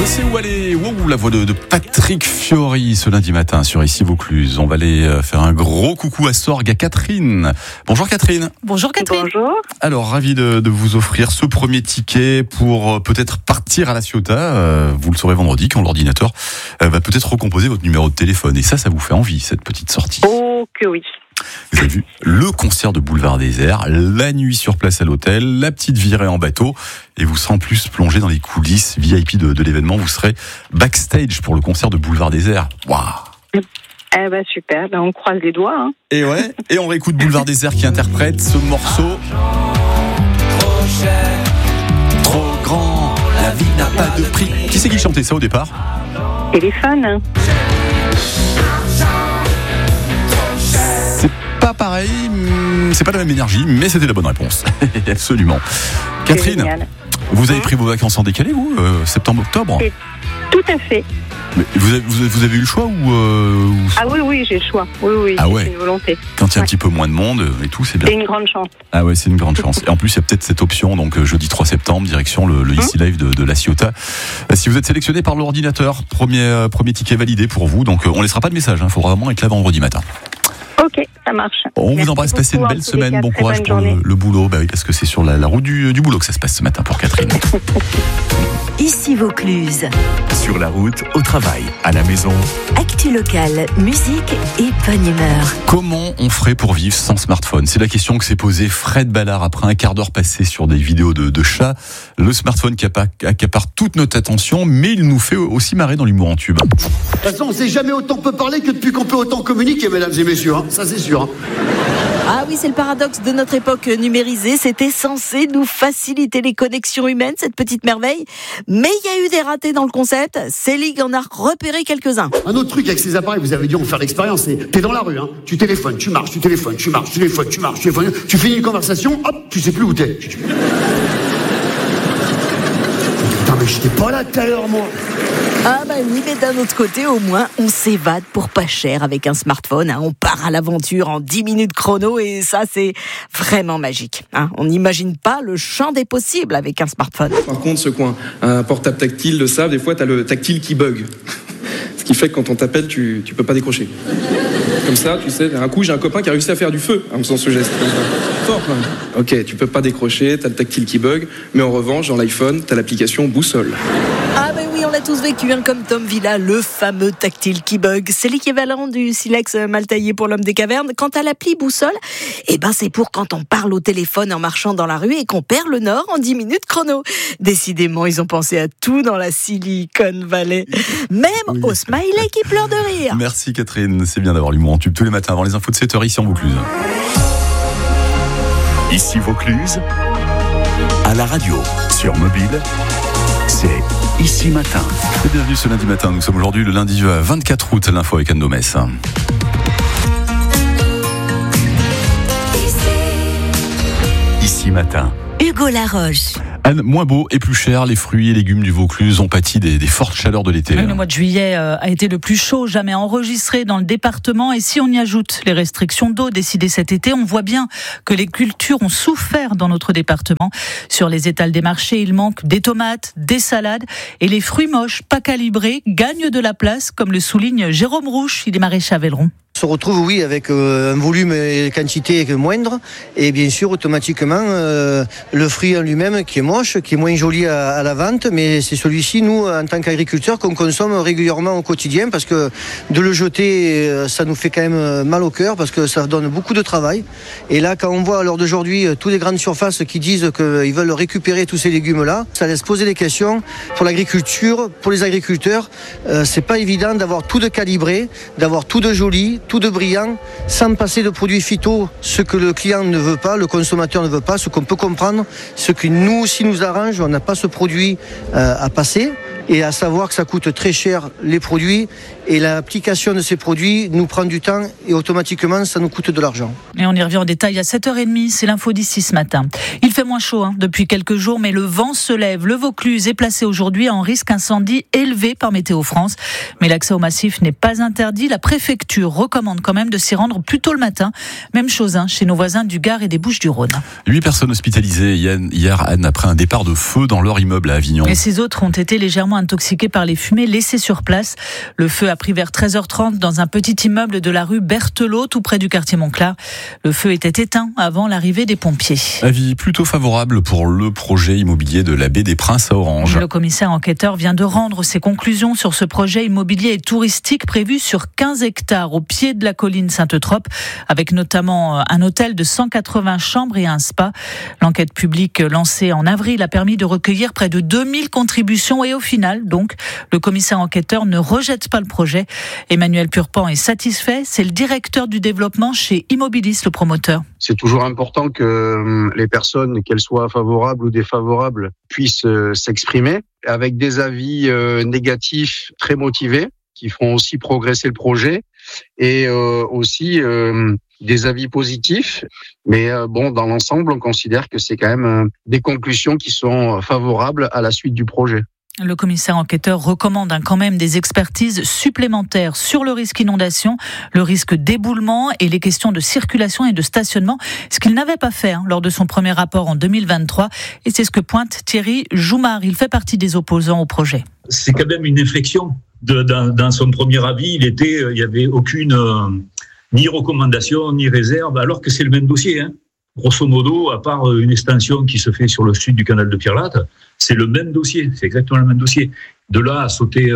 Je sais où aller. Wow, la voix de Patrick Fiori ce lundi matin sur Ici Vaucluse. On va aller faire un gros coucou à Sorgues, à Catherine. Bonjour Catherine. Bonjour Catherine. Bonjour. Alors, ravi de vous offrir ce premier ticket pour peut-être partir à La Ciotat. Vous le saurez vendredi quand l'ordinateur va peut-être recomposer votre numéro de téléphone. Et ça vous fait envie, cette petite sortie. Oh que oui. Vous avez vu le concert de Boulevard Désert, la nuit sur place à l'hôtel, la petite virée en bateau, et vous serez en plus plongé dans les coulisses VIP de l'événement. Vous serez backstage pour le concert de Boulevard Désert. Waouh! Eh ben super, on croise les doigts. Hein. Et ouais, et on réécoute Boulevard Désert qui interprète ce morceau. Trop cher, Trop grand, la vie n'a pas de prix. Qui c'est qui chantait ça au départ? Téléphone. Hein. C'est pas pareil, c'est pas la même énergie, mais c'était la bonne réponse. Absolument. Catherine, Génial. vous avez pris vos vacances en décalé, vous, septembre-octobre? Tout à fait. Mais vous avez eu le choix ou Ah oui, j'ai le choix. Oui, Ah c'est ouais. une volonté. quand il y a un petit peu moins de monde et tout, c'est bien. C'est une grande chance. Ah ouais, c'est une grande chance. Et en plus, il y a peut-être cette option, donc jeudi 3 septembre, direction le Ici Live de La Ciotat. Si vous êtes sélectionné par l'ordinateur, premier ticket validé pour vous. Donc on laissera pas de message, il faudra vraiment être là vendredi matin. Ok, ça marche. On Merci vous embrasse, passez une beaucoup, belle en tous les semaine, cas, bon très courage bonne pour journée. le boulot. Bah oui, parce que c'est sur la route du boulot que ça se passe ce matin pour Catherine. Ici Vaucluse. Sur la route, au travail, à la maison. Actu locale, musique et bonne humeur. Comment on ferait pour vivre sans smartphone? C'est la question que s'est posée Fred Ballard après un quart d'heure passé sur des vidéos de chats. Le smartphone qui accapare toute notre attention, mais il nous fait aussi marrer dans l'humour en tube. De toute façon, on s'est jamais autant peut parler que depuis qu'on peut autant communiquer, mesdames et messieurs. Hein. Ça, c'est sûr. Hein. Ah oui, c'est le paradoxe de notre époque numérisée. C'était censé nous faciliter les connexions humaines, cette petite merveille. Mais il y a eu des ratés dans le concept. Célig en a repéré quelques-uns. Un autre truc avec ces appareils, vous avez dû en faire l'expérience, c'est t'es dans la rue, hein, tu téléphones, tu marches, tu téléphones, tu marches, tu téléphones, tu marches, tu téléphones, tu finis une conversation, hop, tu sais plus où t'es. Putain, mais j'étais pas là tout à l'heure, moi. Ah bah oui, mais d'un autre côté, au moins, on s'évade pour pas cher avec un smartphone. Hein. On part à l'aventure en 10 minutes chrono et ça, c'est vraiment magique. Hein. On n'imagine pas le champ des possibles avec un smartphone. Par contre, ceux qui ont un portable tactile le savent, des fois, tu as le tactile qui bug. Ce qui fait que quand on t'appelle, tu peux pas décrocher. Comme ça, tu sais, un coup, j'ai un copain qui a réussi à faire du feu en faisant ce geste. Comme ça. Fort, quand même. Ok, tu peux pas décrocher, t'as le tactile qui bug, mais en revanche, dans l'iPhone, t'as l'application boussole. Ah ben oui, on l'a tous vécu, hein, comme Tom Villa, le fameux tactile qui bug. C'est l'équivalent du silex mal taillé pour l'homme des cavernes. Quant à l'appli boussole, eh ben c'est pour quand on parle au téléphone en marchant dans la rue et qu'on perd le nord en 10 minutes chrono. Décidément, ils ont pensé à tout dans la Silicon Valley. Même au smiley qui pleure de rire. Merci Catherine, c'est bien d'avoir l'humour en tube tous les matins avant les infos de 7h ici en Vaucluse. Ici Vaucluse, à la radio, sur mobile, c'est Ici Matin. Et bienvenue ce lundi matin, nous sommes aujourd'hui le lundi 24 août, l'info avec Anne Domès. Ici Matin. Hugo Laroche. Anne, moins beau et plus cher, les fruits et légumes du Vaucluse ont pâti des fortes chaleurs de l'été. Oui, le mois de juillet a été le plus chaud jamais enregistré dans le département. Et si on y ajoute les restrictions d'eau décidées cet été, on voit bien que les cultures ont souffert dans notre département. Sur les étals des marchés, il manque des tomates, des salades. Et les fruits moches, pas calibrés, gagnent de la place, comme le souligne Jérôme Rouche, il est maraîcher à Velleron. On se retrouve, oui, avec un volume et une quantité moindre, et bien sûr, automatiquement, le fruit en lui-même qui est moche, qui est moins joli à la vente, mais c'est celui-ci, nous, en tant qu'agriculteurs, qu'on consomme régulièrement au quotidien, parce que de le jeter, ça nous fait quand même mal au cœur, parce que ça donne beaucoup de travail. Et là, quand on voit à l'heure d'aujourd'hui toutes les grandes surfaces qui disent qu'ils veulent récupérer tous ces légumes-là, ça laisse poser des questions pour l'agriculture, pour les agriculteurs. C'est pas évident d'avoir tout de calibré, d'avoir tout de joli, tout de brillant, sans passer de produits phyto, ce que le client ne veut pas, le consommateur ne veut pas, ce qu'on peut comprendre, ce qui nous aussi nous arrange, on n'a pas ce produit à passer, et à savoir que ça coûte très cher les produits, et l'application de ces produits nous prend du temps, et automatiquement ça nous coûte de l'argent. Et on y revient en détail à 7h30, c'est l'info d'ici ce matin. Il fait moins chaud depuis quelques jours, mais le vent se lève. Le Vaucluse est placé aujourd'hui en risque incendie élevé par Météo France. Mais l'accès au massif n'est pas interdit. La préfecture recommande quand même de s'y rendre plus tôt le matin. Même chose chez nos voisins du Gard et des Bouches-du-Rhône. 8 personnes hospitalisées hier, Anne, après un départ de feu dans leur immeuble à Avignon. Et ces autres ont été légèrement légèrement intoxiqué par les fumées laissées sur place. Le feu a pris vers 13h30 dans un petit immeuble de la rue Berthelot, tout près du quartier Montclar. Le feu était éteint avant l'arrivée des pompiers. Avis plutôt favorable pour le projet immobilier de la baie des Princes à Orange. Le commissaire enquêteur vient de rendre ses conclusions sur ce projet immobilier et touristique prévu sur 15 hectares au pied de la colline Sainte-Eutrope, avec notamment un hôtel de 180 chambres et un spa. L'enquête publique lancée en avril a permis de recueillir près de 2000 contributions et au final, donc, le commissaire enquêteur ne rejette pas le projet. Emmanuel Purpan est satisfait. C'est le directeur du développement chez Immobilis, le promoteur. C'est toujours important que les personnes, qu'elles soient favorables ou défavorables, puissent s'exprimer avec des avis négatifs très motivés qui font aussi progresser le projet et aussi des avis positifs. Mais dans l'ensemble, on considère que c'est quand même des conclusions qui sont favorables à la suite du projet. Le commissaire enquêteur recommande quand même des expertises supplémentaires sur le risque inondation, le risque d'éboulement et les questions de circulation et de stationnement, ce qu'il n'avait pas fait lors de son premier rapport en 2023. Et c'est ce que pointe Thierry Joumard. Il fait partie des opposants au projet. C'est quand même une inflexion. Dans son premier avis, il y avait aucune ni recommandation ni réserve, alors que c'est le même dossier. Grosso modo, à part une extension qui se fait sur le sud du canal de Pierre-Latte, c'est le même dossier, c'est exactement le même dossier. De là à sauter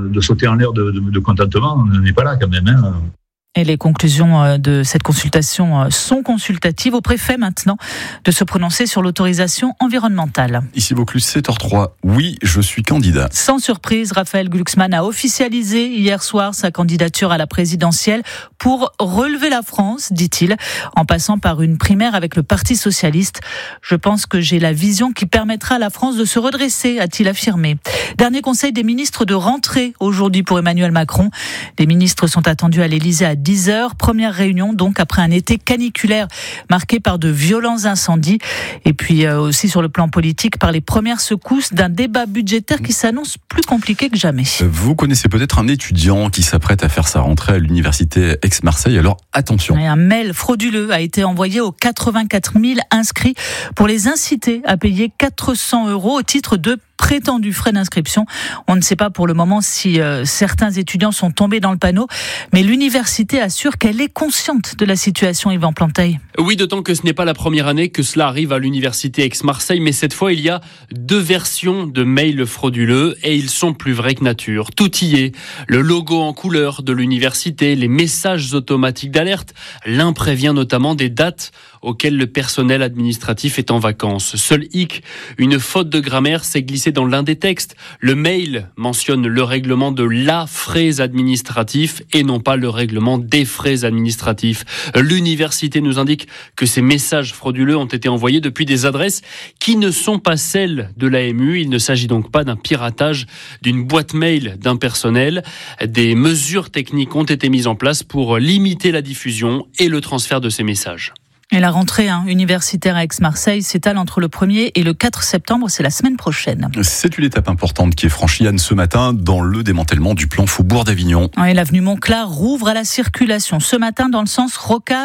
en l'air de contentement, on n'est pas là quand même. Et les conclusions de cette consultation sont consultatives. Au préfet maintenant de se prononcer sur l'autorisation environnementale. Ici Vaucluse, 7h03. Oui, je suis candidat. Sans surprise, Raphaël Glucksmann a officialisé hier soir sa candidature à la présidentielle pour relever la France, dit-il, en passant par une primaire avec le Parti socialiste. Je pense que j'ai la vision qui permettra à la France de se redresser, a-t-il affirmé. Dernier conseil des ministres de rentrée aujourd'hui pour Emmanuel Macron. Les ministres sont attendus à l'Élysée à 10h. Première réunion donc après un été caniculaire marqué par de violents incendies. Et puis aussi sur le plan politique par les premières secousses d'un débat budgétaire qui s'annonce plus compliqué que jamais. Vous connaissez peut-être un étudiant qui s'apprête à faire sa rentrée à l'université Aix-Marseille. Alors attention. Et un mail frauduleux a été envoyé aux 84 000 inscrits pour les inciter à payer 400 € au titre de prétendus frais d'inscription. On ne sait pas pour le moment si certains étudiants sont tombés dans le panneau, mais l'université assure qu'elle est consciente de la situation, Yvan Planteil. Oui, d'autant que ce n'est pas la première année que cela arrive à l'université Aix-Marseille, mais cette fois, il y a 2 versions de mails frauduleux et ils sont plus vrais que nature. Tout y est. Le logo en couleur de l'université, les messages automatiques d'alerte. L'un prévient notamment des dates auxquelles le personnel administratif est en vacances. Seul hic, une faute de grammaire s'est glissée dans l'un des textes. Le mail mentionne le règlement de la frais administratif et non pas le règlement des frais administratifs. L'université nous indique que ces messages frauduleux ont été envoyés depuis des adresses qui ne sont pas celles de l'AMU. Il ne s'agit donc pas d'un piratage d'une boîte mail d'un personnel. Des mesures techniques ont été mises en place pour limiter la diffusion et le transfert de ces messages. Et la rentrée universitaire à Aix-Marseille s'étale entre le 1er et le 4 septembre, c'est la semaine prochaine. C'est une étape importante qui est franchie, Anne, ce matin dans le démantèlement du plan Faubourg d'Avignon. Oui, l'avenue Montclar rouvre à la circulation ce matin dans le sens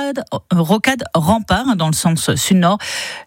Rocade-Rempart, dans le sens sud-nord.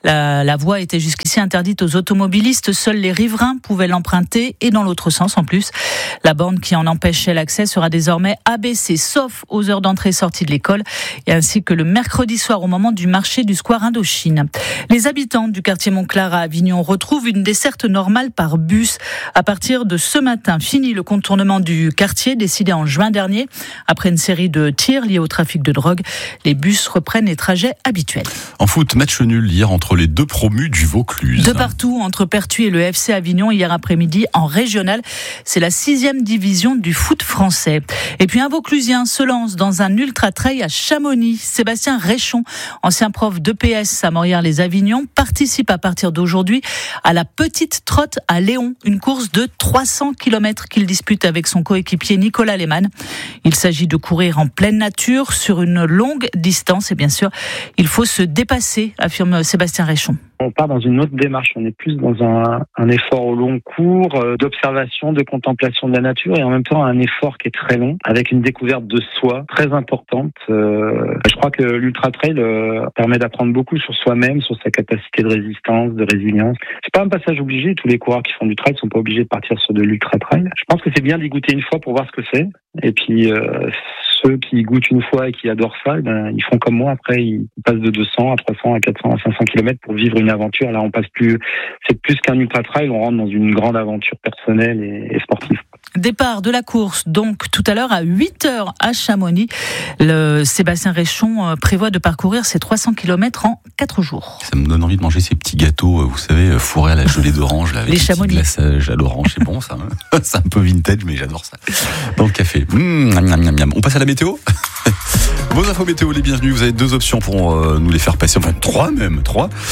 La voie était jusqu'ici interdite aux automobilistes, seuls les riverains pouvaient l'emprunter et dans l'autre sens en plus. La borne qui en empêchait l'accès sera désormais abaissée, sauf aux heures d'entrée et sortie de l'école, et ainsi que le mercredi soir au moment du marché du square Indochine. Les habitants du quartier Montclar à Avignon retrouvent une desserte normale par bus. À partir de ce matin, fini le contournement du quartier décidé en juin dernier. Après une série de tirs liés au trafic de drogue, les bus reprennent les trajets habituels. En foot, match nul hier entre les 2 promus du Vaucluse. De partout, entre Pertuis et le FC Avignon hier après-midi en régional. C'est la 6e division du foot français. Et puis un Vauclusien se lance dans un ultra-trail à Chamonix. Sébastien Réchon, ancien prof d'EPS à Morières-les-Avignon, participe à partir d'aujourd'hui à la Petite Trotte à Léon, une course de 300 km qu'il dispute avec son coéquipier Nicolas Lehmann. Il s'agit de courir en pleine nature sur une longue distance et bien sûr, il faut se dépasser, affirme Sébastien Réchon. On part dans une autre démarche, on est plus dans un effort au long cours, d'observation, de contemplation de la nature et en même temps un effort qui est très long, avec une découverte de soi très importante. Je crois que l'ultra trail permet d'apprendre beaucoup sur soi-même, sur sa capacité de résistance, de résilience. C'est pas un passage obligé, tous les coureurs qui font du trail sont pas obligés de partir sur de l'ultra trail. Je pense que c'est bien d'y goûter une fois pour voir ce que c'est. Et puis ceux qui goûtent une fois et qui adorent ça, ils font comme moi. Après, ils passent de 200 à 300 à 400 à 500 km pour vivre une aventure. Là, c'est plus qu'un ultra trail, on rentre dans une grande aventure personnelle et sportive. Départ de la course, donc tout à l'heure à 8h à Chamonix. Le Sébastien Réchon prévoit de parcourir ces 300 km en 4 jours. Ça me donne envie de manger ces petits gâteaux, vous savez, fourrés à la gelée d'orange, là, avec les Chamonix. Glaçage à l'orange, c'est bon ça. Hein. C'est un peu vintage, mais j'adore ça. Dans le café. On passe à la météo. Vos infos météo, les bienvenus. Vous avez 2 options pour nous les faire passer, enfin 3 même.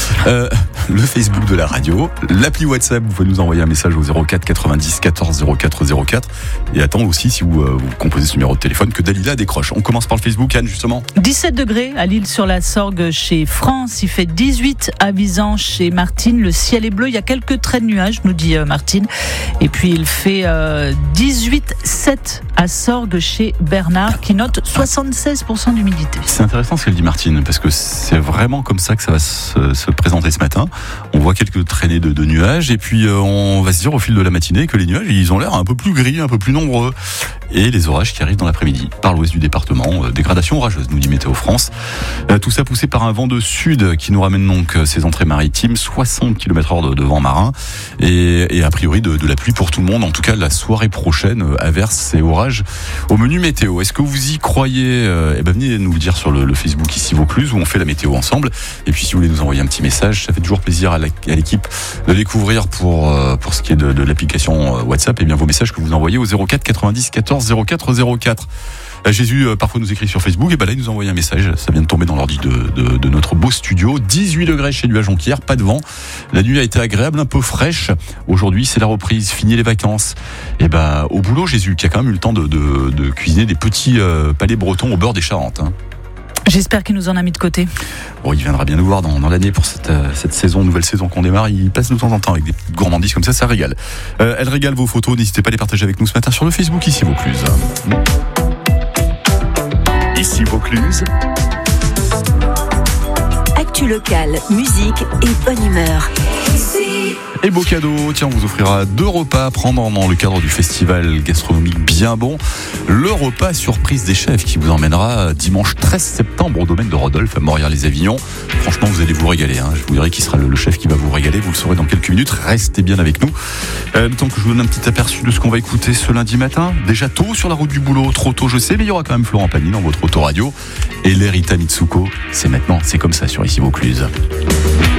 Le Facebook de la radio, l'appli WhatsApp, vous pouvez nous envoyer un message au 04 90 14 04 04. Et attends aussi, si vous composez ce numéro de téléphone, que Dalila décroche. On commence par le Facebook, Anne, justement. 17 degrés à L'Île-sur-la-Sorgue chez France. Il fait 18 à Visan chez Martine. Le ciel est bleu. Il y a quelques traits de nuages, nous dit Martine. Et puis il fait 18,7 à Sorgue chez Bernard, qui note 76% d'humidité. C'est intéressant ce qu'elle dit, Martine, parce que c'est vraiment comme ça que ça va se présenter ce matin. On voit quelques traînées de nuages, et puis on va se dire au fil de la matinée que les nuages, ils ont l'air un peu plus gris, un peu plus nombreux. Et les orages qui arrivent dans l'après-midi par l'ouest du département. Dégradation orageuse, nous dit Météo France. Tout ça poussé par un vent de sud qui nous ramène donc ces entrées maritimes, 60 km/h de vent marin, et a priori de la pluie pour tout le monde. En tout cas, la soirée prochaine, averses et orages au menu météo. Est-ce que vous y croyez? Venez nous le dire sur le Facebook ici Vaucluse, où on fait la météo ensemble. Et puis si vous voulez nous envoyer un petit message, ça fait toujours plaisir à l'équipe de découvrir pour ce qui est de l'application WhatsApp, et bien vos messages que vous envoyez au 04 90 14 04 04. Jésus parfois nous écrit sur Facebook, et là il nous envoie un message, ça vient de tomber dans l'ordi de notre beau studio. 18 degrés chez lui à Jonquière, pas de vent. La nuit a été agréable, un peu fraîche. Aujourd'hui c'est la reprise, fini les vacances. Et au boulot Jésus, qui a quand même eu le temps de cuisiner des petits palais bretons au beurre des Charentes. Hein. J'espère qu'il nous en a mis de côté. Bon, il viendra bien nous voir dans l'année pour cette saison, nouvelle saison qu'on démarre. Il passe de temps en temps avec des petites gourmandises comme ça régale. Elle régale vos photos, n'hésitez pas à les partager avec nous ce matin sur le Facebook ici Vaucluse. Ici Vaucluse. Actu locale, musique et bonne humeur. Et beau cadeau, tiens, on vous offrira 2 repas à prendre dans le cadre du festival gastronomique Bien Bon. Le repas surprise des chefs qui vous emmènera dimanche 13 septembre au domaine de Rodolphe à Morières-les-Avignon. Franchement, vous allez vous régaler. Je vous dirai qui sera le chef qui va vous régaler. Vous le saurez dans quelques minutes. Restez bien avec nous. Le temps que je vous donne un petit aperçu de ce qu'on va écouter ce lundi matin. Déjà tôt sur la route du boulot, trop tôt je sais, mais il y aura quand même Florent Pagny dans votre autoradio. Et l'Erita Mitsuko, c'est maintenant, c'est comme ça sur Ici Vaucluse.